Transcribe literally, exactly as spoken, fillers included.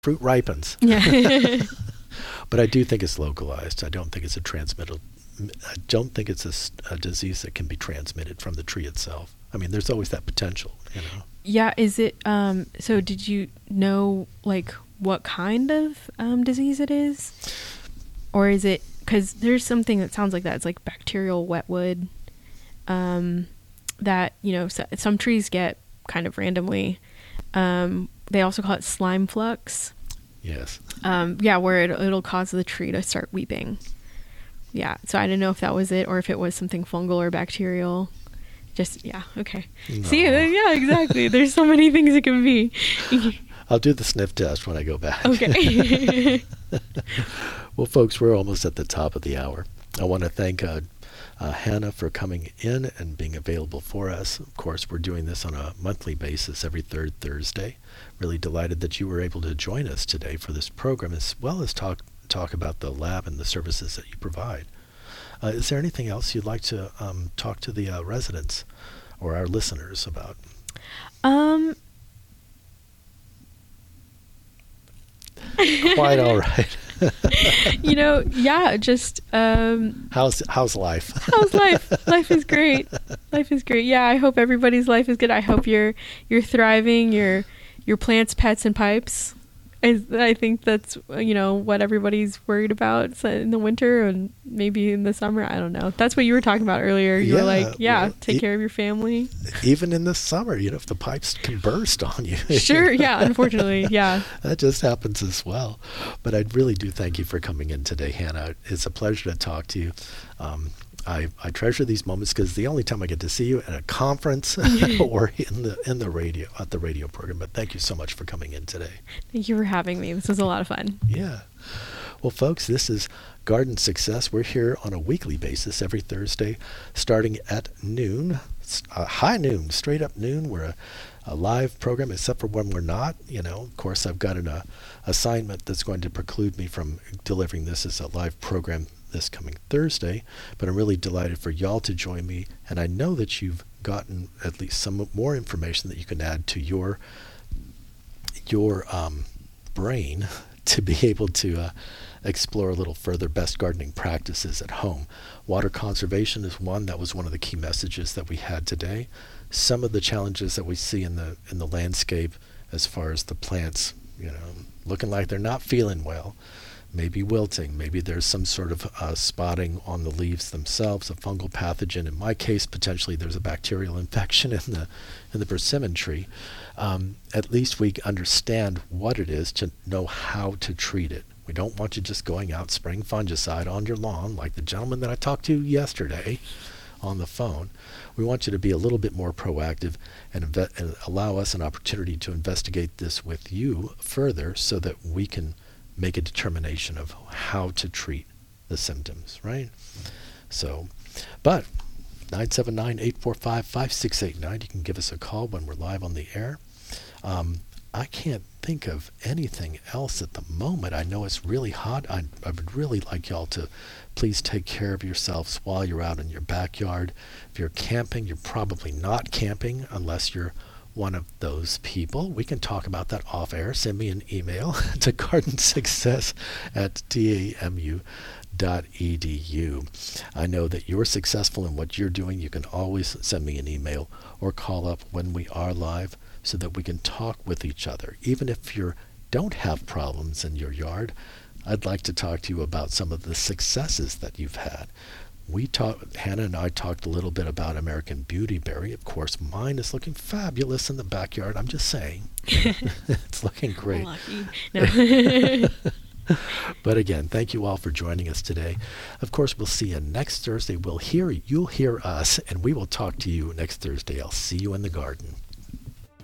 fruit ripens. Yeah. But I do think it's localized. I don't think it's a transmittal. I don't think it's a, s- a disease that can be transmitted from the tree itself. I mean, there's always that potential, you know. Yeah. Is it, um, so did you know like what kind of um, disease it is? Or is it, because there's something that sounds like that. It's like bacterial wetwood um, that, you know, so, some trees get kind of randomly. Um, they also call it slime flux. Yes. Um, yeah, where it, it'll cause the tree to start weeping. Yeah, so I didn't know if that was it or if it was something fungal or bacterial. Just, yeah, okay. No. See, uh, yeah, exactly. There's so many things it can be. I'll do the sniff test when I go back. Okay. Well, folks, we're almost at the top of the hour. I want to thank uh, uh, Hannah for coming in and being available for us. Of course, we're doing this on a monthly basis every third Thursday. Really delighted that you were able to join us today for this program, as well as talk talk about the lab and the services that you provide. Uh, is there anything else you'd like to um, talk to the uh, residents or our listeners about? um, Quite all right. you know, yeah, just, um, How's how's life? how's life? Life is great. Life is great. Yeah, I hope everybody's life is good. I hope you're, you're thriving, your, your plants, pets, and pipes. I, I think that's, you know, what everybody's worried about so in the winter and maybe in the summer. I don't know. That's what you were talking about earlier. You Yeah, were like, yeah, well, take e- care of your family. Even in the summer, you know, if the pipes can burst on you. Sure. Yeah. Unfortunately. Yeah. That just happens as well. But I really do thank you for coming in today, Hannah. It's a pleasure to talk to you. Um, I, I treasure these moments because the only time I get to see you at a conference or in the in the radio at the radio program. But thank you so much for coming in today. Thank you for having me. This was a lot of fun. Yeah. Well, folks, this is Garden Success. We're here on a weekly basis every Thursday, starting at noon, uh, high noon, straight up noon. We're a, a live program, except for when we're not. You know, of course, I've got an uh, assignment that's going to preclude me from delivering this as a live program this coming Thursday, but I'm really delighted for y'all to join me, and I know that you've gotten at least some more information that you can add to your your um, brain to be able to uh, explore a little further best gardening practices at home. Water conservation is one. That was one of the key messages that we had today. Some of the challenges that we see in the in the landscape as far as the plants, you know, looking like they're not feeling well. Maybe wilting, maybe there's some sort of uh, spotting on the leaves themselves, a fungal pathogen. In my case, potentially there's a bacterial infection in the in the persimmon tree. Um, at least we understand what it is to know how to treat it. We don't want you just going out spraying fungicide on your lawn like the gentleman that I talked to yesterday on the phone. We want you to be a little bit more proactive and, inve- and allow us an opportunity to investigate this with you further so that we can make a determination of how to treat the symptoms, right? So, but nine seven nine, eight four five, five six eight nine, you can give us a call when we're live on the air. Um, I can't think of anything else at the moment. I know it's really hot. I, I would really like y'all to please take care of yourselves while you're out in your backyard. If you're camping, you're probably not camping unless you're one of those people. We can talk about that off air. Send me an email to gardensuccess at tamu dot edu. I know that you're successful in what you're doing. You can always send me an email or call up when we are live so that we can talk with each other. Even if you don't have problems in your yard, I'd like to talk to you about some of the successes that you've had. We talked, Hannah and I talked a little bit about American Beautyberry. Of course, mine is looking fabulous in the backyard. I'm just saying. It's looking great. Lucky. No. But again, thank you all for joining us today. Of course, we'll see you next Thursday. We'll hear, you'll hear us, and we will talk to you next Thursday. I'll see you in the garden.